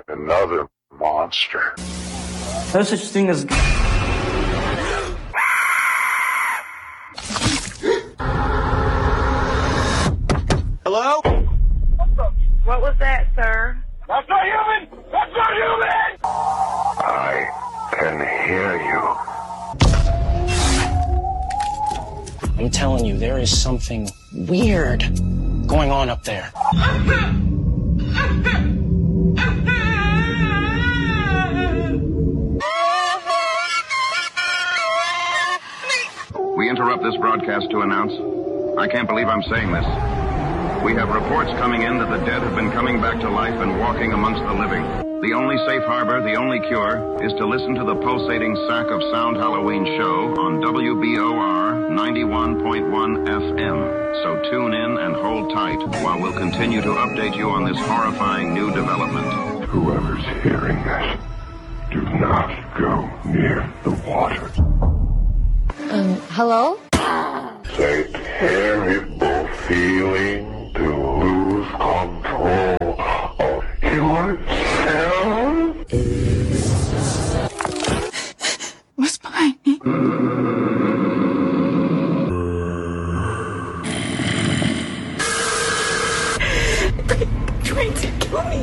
Another monster. No such thing as... Hello? What was that, sir? That's not human! That's not human! I can hear you. I'm telling you, there is something weird going on up there. We interrupt this broadcast to announce, I can't believe I'm saying this. We have reports coming in that the dead have been coming back to life and walking amongst the living. The only safe harbor, the only cure, is to listen to the pulsating Sack of Sound Halloween show on WBOR 91.1 FM. So tune in and hold tight while we'll continue to update you on this horrifying new development. Whoever's hearing this, do not go near the water. Hello? It's a terrible feeling to lose control of yourself. What's behind me? Trying to kill me.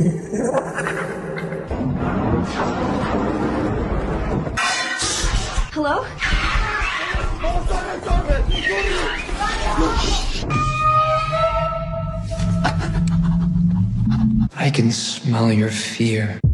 Hello? I can smell your fear.